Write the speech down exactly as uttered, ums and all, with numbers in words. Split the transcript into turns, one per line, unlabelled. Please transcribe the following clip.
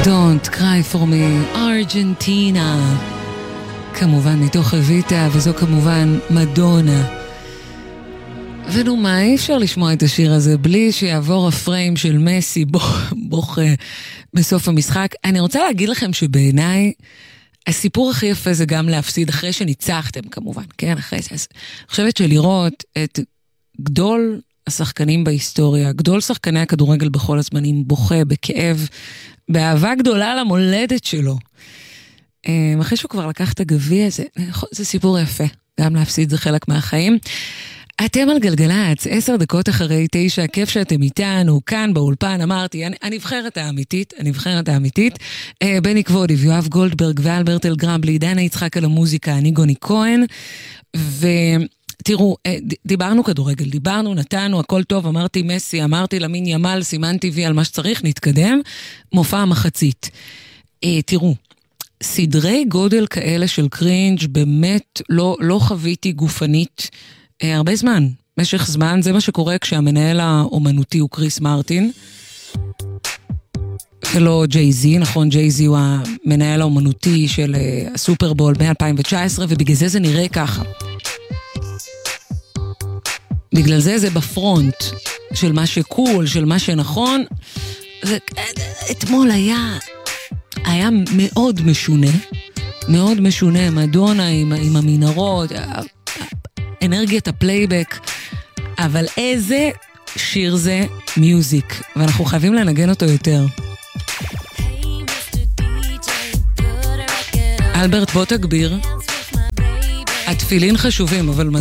Don't cry for me, ארגנטינה. כמובן מתוך אביטה, וזו כמובן מדונה. ונו מה, אי אפשר לשמוע את השיר הזה בלי שיעבור הפריים של מסי בוך, בוך בסוף המשחק. אני רוצה להגיד לכם שבעיניי הסיפור הכי יפה זה גם להפסיד אחרי שניצחתם כמובן, כן, אחרי זה. אני חושבת שלראות את גדול השחקנים בהיסטוריה, גדול שחקני הכדורגל בכל הזמנים, בוכה בכאב, באהבה גדולה למולדת שלו. אחרי שהוא כבר לקח את הגביע, זה, זה סיפור יפה. גם להפסיד זה חלק מהחיים. אתם על גלגלץ, עשר דקות אחרי תשע, כיף שאתם איתנו, כאן באולפן, אמרתי, הנבחרת האמיתית, הנבחרת האמיתית, בני כבודיו, יואב גולדברג ואלברט אלגרבלי, דנה יצחק על המוזיקה, אני גוני כהן, ותראו, דיברנו כדורגל, דיברנו, נתנו, הכל טוב, אמרתי מסי, אמרתי למין ימל, סימנתי וי על מה שצריך, נתקדם, מופע המחצית. תראו, סדרי גודל כאלה של קרינג' באמת לא, לא חוויתי גופנית אה, הרבה זמן, משך זמן, זה מה שקורה כשהמנהל האומנותי הוא קריס מרטין, ולא ג'יי-זי, נכון, ג'יי-זי הוא המנהל האומנותי של אה, הסופרבול ב-אלפיים תשע עשרה, ובגלל זה זה נראה ככה. בגלל זה זה בפרונט של מה שקול, של מה שנכון, זה, אתמול היה... היה מאוד משונה, מאוד משונה, מדונה עם, עם המנהרות, אנרגיית הפלייבק, אבל איזה שיר זה מיוזיק, ואנחנו חייבים לנגן אותו יותר. אלברט, בוא תגביר. התפילין חשובים, אבל